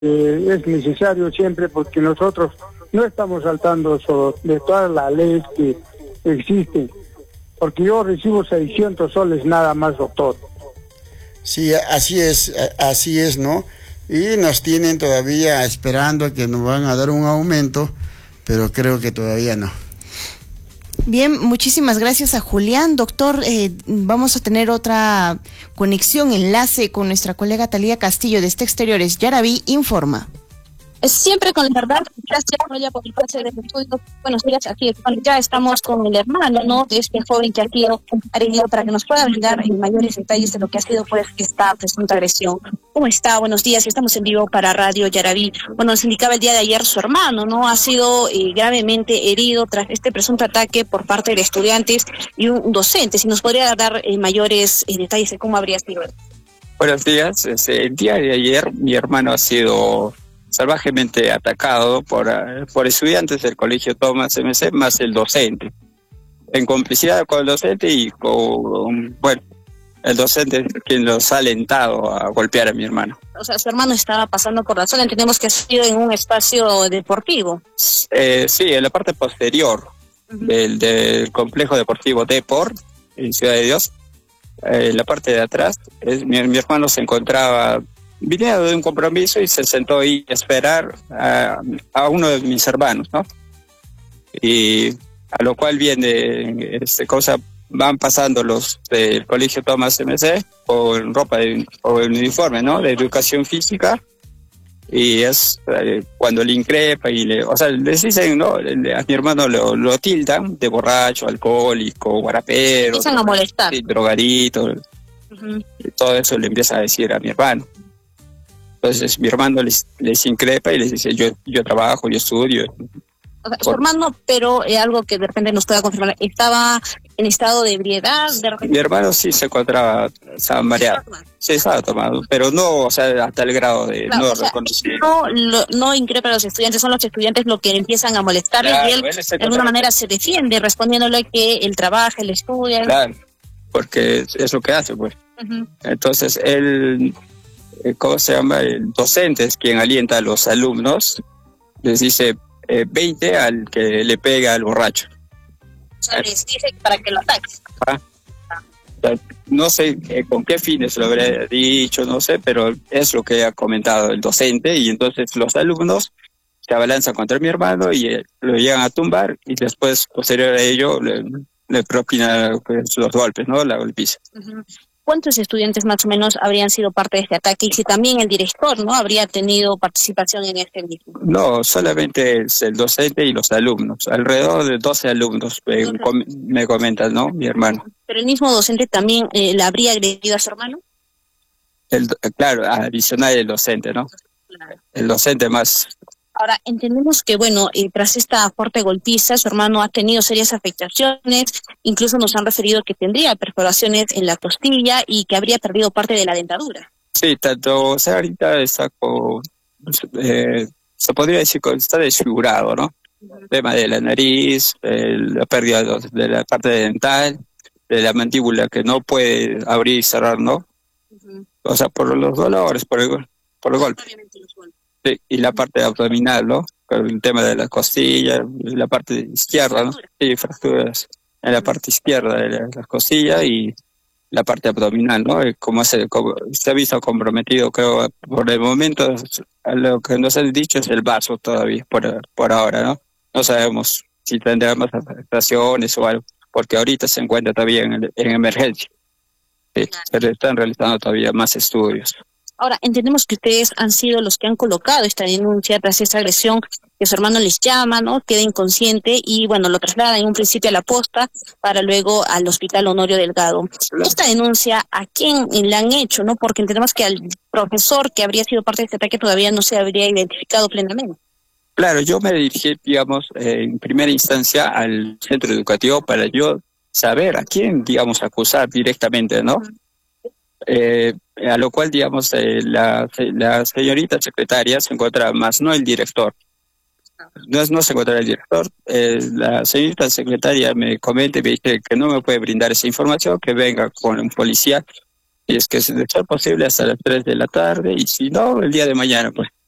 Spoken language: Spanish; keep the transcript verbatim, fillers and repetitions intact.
eh, es necesario siempre, porque nosotros no estamos saltando sobre, de todas las leyes que existen, porque yo recibo seiscientos soles nada más, doctor. Sí, así es, así es, ¿no? Y nos tienen todavía esperando que nos van a dar un aumento, pero creo que todavía no. Bien, muchísimas gracias a Julián. Doctor, eh, vamos a tener otra conexión, enlace con nuestra colega Talía Castillo de Este Exteriores. Yaraví informa. Siempre con la verdad, gracias Noelia por el pase del estudio. Buenos días, aquí bueno, ya estamos con el hermano, ¿no?, de este joven que ha sido agredido, para que nos pueda brindar en mayores detalles de lo que ha sido pues esta presunta agresión. ¿Cómo está? Buenos días, estamos en vivo para Radio Yaraví. Bueno, nos indicaba el día de ayer su hermano, ¿no?, ha sido eh, gravemente herido tras este presunto ataque por parte de estudiantes y un docente. Si nos podría dar eh, mayores eh, detalles de cómo habría sido. Buenos días, el día de ayer mi hermano ha sido salvajemente atacado por, por estudiantes del Colegio Thomas M C más el docente, en complicidad con el docente y con, bueno, el docente quien los ha alentado a golpear a mi hermano. O sea, su hermano estaba pasando por la zona, entendemos que ha sido en un espacio deportivo. Eh, sí, en la parte posterior uh-huh. del, del complejo deportivo Deport, en Ciudad de Dios, eh, en la parte de atrás, es, mi, mi hermano se encontraba viniendo de un compromiso y se sentó ahí a esperar a, a uno de mis hermanos, ¿no? Y a lo cual viene, este, cosa, van pasando los del Colegio Thomas M C con ropa de, o el uniforme, ¿no?, de educación física, y es eh, cuando le increpa y le, o sea, les dicen, ¿no?, a mi hermano lo, lo tildan de borracho, alcohólico, guarapero, empiezan a molestar, sí, drogadito, uh-huh. Y todo eso le empieza a decir a mi hermano. Entonces mi hermano les, les increpa y les dice, yo yo trabajo, yo estudio. O sea, su hermano, pero eh, algo que de repente nos pueda confirmar, ¿estaba en estado de ebriedad? De repente... Mi hermano sí se encontraba, estaba mareado. Sí, estaba tomado, pero no, o sea, hasta el grado de claro, no o sea, reconocer. No, lo, no increpa a los estudiantes, son los estudiantes los que empiezan a molestarle, claro, y él de alguna manera se defiende, respondiéndole que él trabaja, él estudia. Claro, porque es lo que hace, pues. Uh-huh. Entonces, él... ¿cómo se llama? El docente es quien alienta a los alumnos, les dice eh, veinte al que le pega al borracho. O sea, les dice para que lo ataquen. Ah, no sé eh, con qué fines lo habré dicho, no sé, pero es lo que ha comentado el docente, y entonces los alumnos se abalanzan contra mi hermano y eh, lo llegan a tumbar, y después, posterior a ello, le, le propinan pues, los golpes, ¿no?, la golpiza. Uh-huh. ¿Cuántos estudiantes más o menos habrían sido parte de este ataque? Y si también el director, ¿no?, habría tenido participación en este mismo. No, solamente es el docente y los alumnos. Alrededor de doce alumnos, me, uh-huh. com- me comentan, ¿no?, mi hermano. ¿Pero el mismo docente también eh, le habría agredido a su hermano? El, claro, adicional el docente, ¿no? Claro. El docente más... Ahora, entendemos que, bueno, eh, tras esta fuerte golpiza, su hermano ha tenido serias afectaciones, incluso nos han referido que tendría perforaciones en la costilla y que habría perdido parte de la dentadura. Sí, tanto, o sea, ahorita está con, eh, se podría decir que está desfigurado, ¿no? Uh-huh. El tema de la nariz, eh, la pérdida de, de la parte dental, de la mandíbula que no puede abrir y cerrar, ¿no? Uh-huh. O sea, por los dolores, por el, por el golpe. Sí, y la parte abdominal, ¿no? El tema de la costilla, la parte izquierda, ¿no? Sí, fracturas en la parte izquierda de la, la costilla y la parte abdominal, ¿no? Como se, como se ha visto comprometido, creo, por el momento, lo que nos han dicho es el vaso todavía, por, por ahora, ¿no? No sabemos si tendrá más afectaciones o algo, porque ahorita se encuentra todavía en, en emergencia. Sí, pero están realizando todavía más estudios. Ahora, entendemos que ustedes han sido los que han colocado esta denuncia tras esta agresión, que su hermano les llama, ¿no?, queda inconsciente y, bueno, lo traslada en un principio a la posta para luego al Hospital Honorio Delgado. Esta denuncia, ¿a quién la han hecho, no? Porque entendemos que al profesor que habría sido parte de este ataque todavía no se habría identificado plenamente. Claro, yo me dirigí, digamos, eh, en primera instancia al centro educativo para yo saber a quién, digamos, acusar directamente, ¿no? Uh-huh. Eh, a lo cual, digamos, eh, la, la señorita secretaria se encuentra más, no el director. No, no se encuentra el director. Eh, la señorita secretaria me comenta y me dice que no me puede brindar esa información, que venga con un policía, y es que de ser posible hasta las tres de la tarde, y si no, el día de mañana, pues.